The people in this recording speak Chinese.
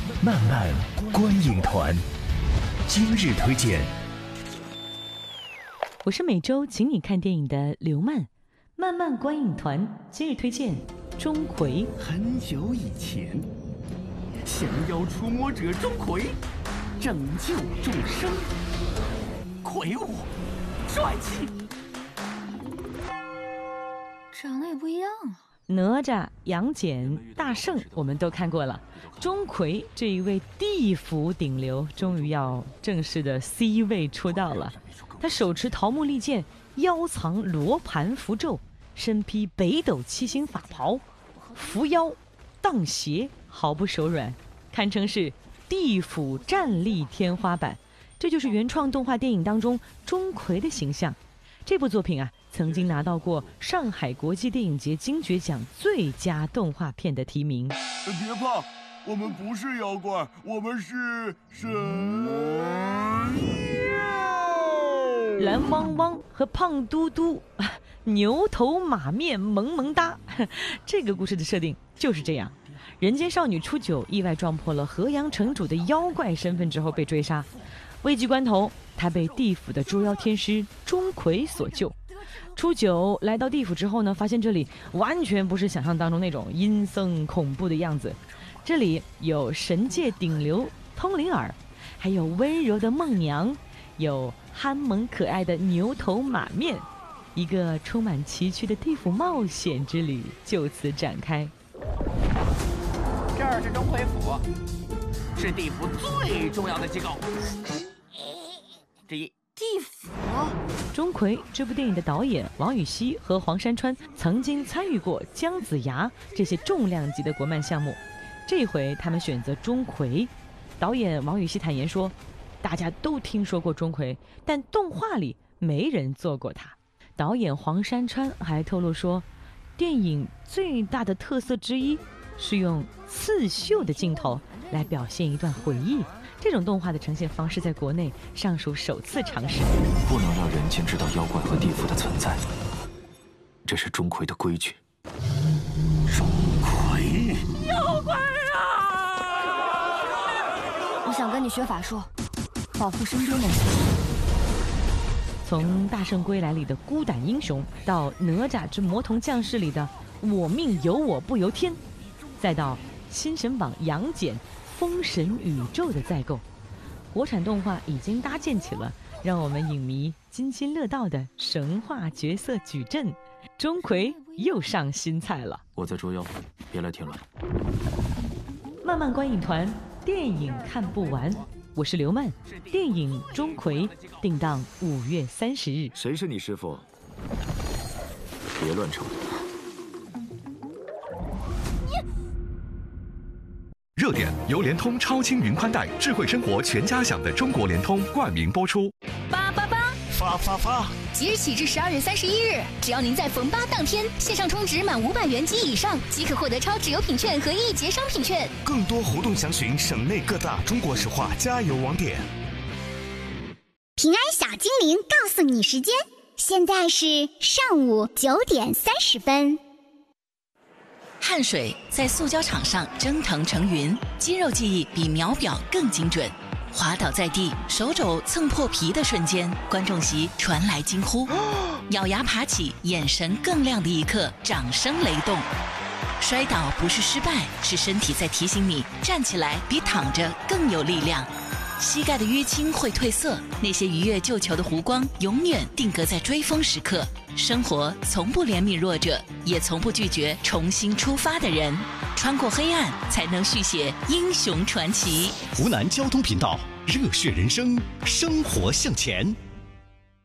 漫漫观影团，今日推荐。 我是每周请你看电影的刘漫，漫漫观影团今日推荐钟馗。 很久以前，降妖除魔者钟馗，拯救众生，魁梧帅气， 长得也不一样啊。 哪吒、杨戬、大圣我们都看过了，钟馗这一位地府顶流终于要正式的 C 位出道了。他手持桃木利剑，腰藏罗盘符咒，身披北斗七星法袍，伏妖荡邪，毫不手软，堪称是地府战力天花板。这就是原创动画电影当中钟馗的形象。这部作品啊，曾经拿到过上海国际电影节金爵奖最佳动画片的提名。 别怕，我们不是妖怪，我们是神妖。 蓝汪汪和胖嘟嘟，牛头马面萌萌哒。这个故事的设定就是这样：人间少女初九意外撞破了河阳城主的妖怪身份之后被追杀，危急关头，她被地府的捉妖天师钟馗所救。初九来到地府之后呢，发现这里完全不是想象当中那种阴森恐怖的样子。这里有神界顶流通灵儿，还有温柔的梦娘，有憨萌可爱的牛头马面，一个充满崎岖的地府冒险之旅就此展开。 这儿是钟馗府，是地府最重要的机构之一。 地府。 钟馗这部电影的导演王羽西和黄山川曾经参与过姜子牙这些重量级的国漫项目，这回他们选择钟馗。导演王羽西坦言说，大家都听说过钟馗，但动画里没人做过他。导演黄山川还透露说，电影最大的特色之一是用刺绣的镜头来表现一段回忆。这种动画的呈现方式在国内尚属首次尝试。 不能让人间知道妖怪和地府的存在，这是钟馗的规矩。 钟馗， 妖怪啊！我想跟你学法术，保护身边的人。 从大圣归来里的孤胆英雄，到哪吒之魔童降世里的我命由我不由天，再到新神榜杨戬封神宇宙的再构，国产动画已经搭建起了让我们影迷津津乐道的神话角色矩阵。钟馗又上新菜了。 我在捉妖，别来添乱。 漫漫观影团，电影看不完。我是刘漫，电影《钟馗》定档5月30日。 谁是你师傅？别乱称。 热点由联通超轻云宽带，智慧生活全家享的中国联通冠名播出。 发！ 即日起至12月31日，只要您在逢8当天线上充值满500元及以上，即可获得超值优品券和1节商品券。 更多活动详询省内各大中国石化加油网点。 平安小精灵告诉你时间，现在是上午9点30分。 汗水在塑胶场上蒸腾成云，肌肉记忆比秒表更精准。滑倒在地，手肘蹭破皮的瞬间，观众席传来惊呼。咬牙爬起，眼神更亮的一刻，掌声雷动。摔倒不是失败，是身体在提醒你站起来比躺着更有力量。膝盖的淤青会褪色，那些愉悦救球的弧光永远定格在追风时刻。生活从不怜悯弱者，也从不拒绝重新出发的人。穿过黑暗，才能续写英雄传奇。 湖南交通频道，热血人生，生活向前。